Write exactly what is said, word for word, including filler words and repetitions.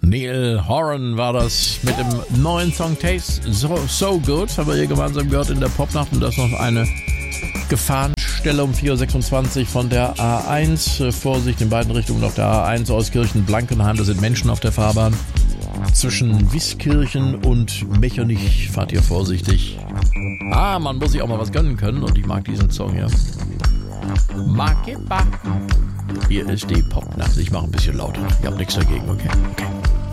Neil Horan war das mit dem neuen Song Taste So, so Good. Haben wir hier gemeinsam gehört in der Popnacht. Und das noch eine Gefahrenstelle um vier Uhr sechsundzwanzig von der A eins. Vorsicht in beiden Richtungen auf der A eins aus Kirchen-Blankenheim. Da sind Menschen auf der Fahrbahn. Zwischen Wieskirchen und Mechernich fahrt ihr vorsichtig. Ah, man muss sich auch mal was gönnen können. Und ich mag diesen Song hier. Makiba. Hier ist die Popnacht. Ich mache ein bisschen lauter. Ich habe nichts dagegen, okay? Okay.